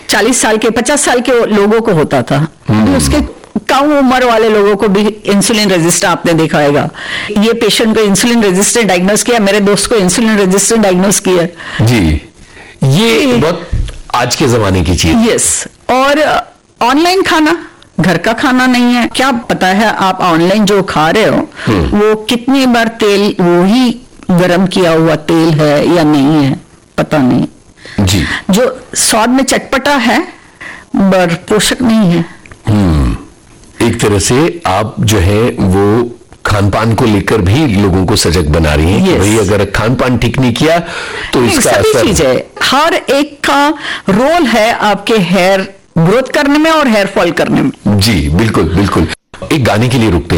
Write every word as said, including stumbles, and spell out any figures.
चालीस साल के पचास साल के लोगों को होता था, उसके कम उम्र वाले लोगों को भी इंसुलिन रेजिस्टेंट आपने देखा होगा। ये पेशेंट को इंसुलिन रेजिस्टेंट डायग्नोस किया, मेरे दोस्त को इंसुलिन रेजिस्टेंट डायग्नोस किया। जी, ये बहुत आज के जमाने की चीज। यस, और ऑनलाइन खाना, घर का खाना नहीं है। क्या पता है आप ऑनलाइन जो खा रहे हो वो कितनी बार तेल, वो ही गर्म किया हुआ तेल है या नहीं है, पता नहीं जी। जो स्वाद में चटपटा है पर पोषक नहीं है। हम्म एक तरह से आप जो है वो खान पान को लेकर भी लोगों को सजग बना रही हैं। yes. कि भाई अगर खान पान ठीक नहीं किया तो इसका असर। चीज है, हर एक का रोल है आपके हेयर ग्रोथ करने में और हेयर फॉल करने में। जी बिल्कुल बिल्कुल। एक गाने के लिए रुकते हैं।